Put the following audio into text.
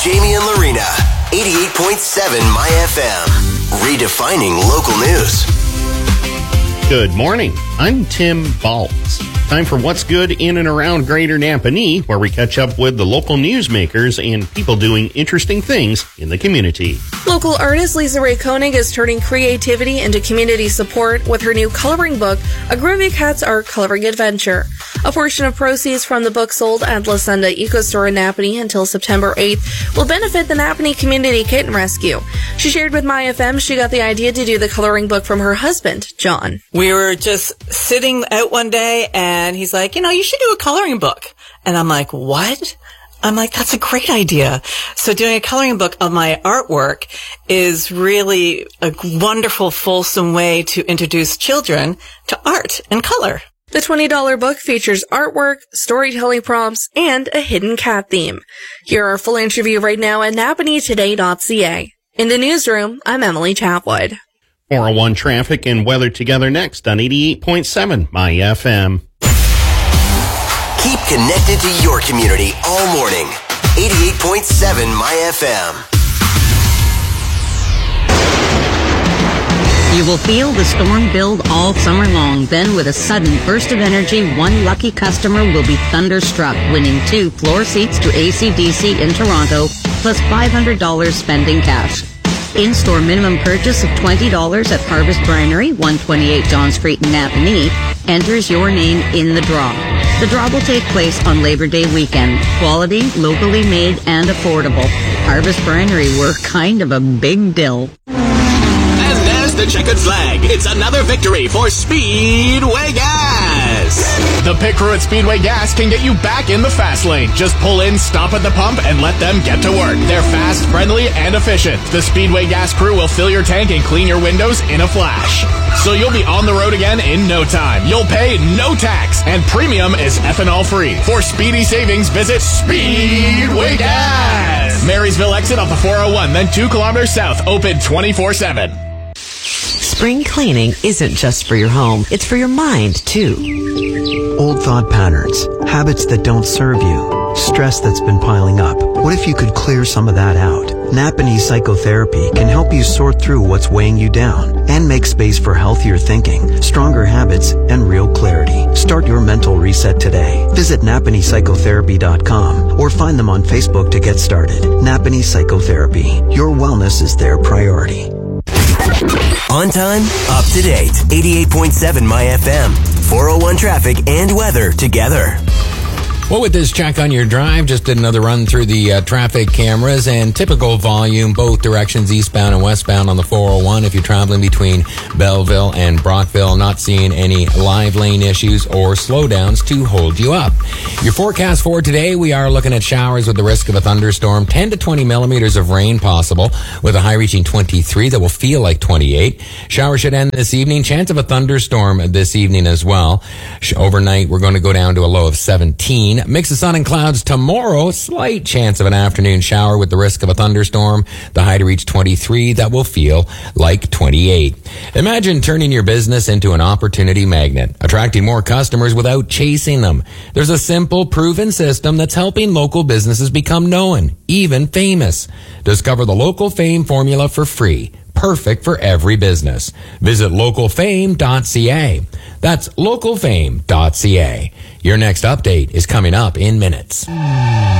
Jamie and Lorena, 88.7 My FM, redefining local news. Good morning. I'm Tim Baltz. Time for What's Good in and around Greater Napanee, where we catch up with the local newsmakers and people doing interesting things in the community. Local artist Lisa Ray Koenig is turning creativity into community support with her new coloring book, A Groovy Cat's Art Coloring Adventure. A portion of proceeds from the book sold at La Senda Eco Store in Napanee until September 8th will benefit the Napanee Community Kitten Rescue. She shared with My FM she got the idea to do the coloring book from her husband, John. We were just sitting out one day and he's like, you should do a coloring book. And I'm like, what? I'm like, that's a great idea. So doing a coloring book of my artwork is really a wonderful, fulsome way to introduce children to art and color. The $20 book features artwork, storytelling prompts, and a hidden cat theme. Hear our full interview right now at napaneetoday.ca. In the newsroom, I'm Emily Chatwood. 401 traffic and weather together next on 88.7 My FM. Keep connected to your community all morning. 88.7 My FM. You will feel the storm build all summer long. Then, with a sudden burst of energy, one lucky customer will be thunderstruck, winning 2 floor seats to AC/DC in Toronto, plus $500 spending cash. In-store minimum purchase of $20 at Harvest Brinery, 128 John Street in Napanee, enters your name in the draw. The draw will take place on Labor Day weekend. Quality, locally made, and affordable. Harvest Brinery, we're kind of a big deal. And there's the checkered flag. It's another victory for Speedway Gas. The Pit Crew at Speedway Gas can get you back in the fast lane. Just pull in, stop at the pump, and let them get to work. They're fast, friendly, and efficient. The Speedway Gas crew will fill your tank and clean your windows in a flash. So you'll be on the road again in no time. You'll pay no tax, and premium is ethanol free. For speedy savings, visit Speedway Gas. Marysville exit off the 401, then 2 kilometers south, open 24/7. Spring cleaning isn't just for your home, it's for your mind, too. Old thought patterns, habits that don't serve you, stress that's been piling up. What if you could clear some of that out? Napanee Psychotherapy can help you sort through what's weighing you down and make space for healthier thinking, stronger habits, and real clarity. Start your mental reset today. Visit NapaneePsychotherapy.com or find them on Facebook to get started. Napanee Psychotherapy. Your wellness is their priority. On time, up to date. 88.7 My FM. 401 traffic and weather together. Well, with this check on your drive, just did another run through the traffic cameras, and typical volume, both directions, eastbound and westbound on the 401. If you're traveling between Belleville and Brockville, not seeing any live lane issues or slowdowns to hold you up. Your forecast for today, we are looking at showers with the risk of a thunderstorm, 10 to 20 millimeters of rain possible, with a high reaching 23 that will feel like 28. Showers should end this evening. Chance of a thunderstorm this evening as well. Overnight, we're going to go down to a low of 17. Mix of sun and clouds tomorrow. Slight chance of an afternoon shower with the risk of a thunderstorm. The high to reach 23. That will feel like 28. Imagine turning your business into an opportunity magnet, attracting more customers without chasing them. There's a simple, proven system that's helping local businesses become known, even famous. Discover the Local Fame formula for free. Perfect for every business. Visit localfame.ca. That's localfame.ca. Your next update is coming up in minutes.